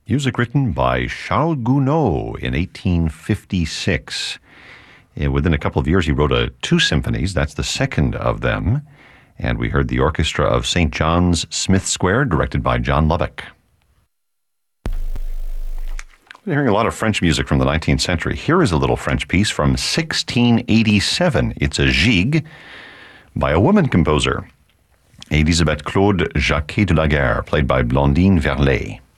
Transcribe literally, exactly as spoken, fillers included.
Music written by Charles Gounod in eighteen fifty-six. And within a couple of years, he wrote a, two symphonies. That's the second of them. And we heard the orchestra of Saint John's Smith Square, directed by John Lubbock. We're hearing a lot of French music from the nineteenth century. Here is a little French piece from sixteen eighty-seven. It's a gigue by a woman composer, Elisabeth Claude Jacquet de la Guerre, played by Blandine Verlet.